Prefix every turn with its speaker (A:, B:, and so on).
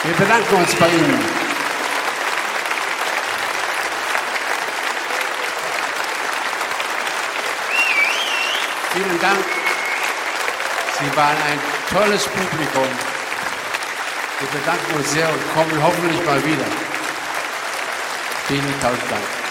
A: Wir bedanken uns bei Ihnen. Vielen Dank. Sie waren ein tolles Publikum. Wir bedanken uns sehr und kommen hoffentlich mal wieder. Vielen tausend Dank.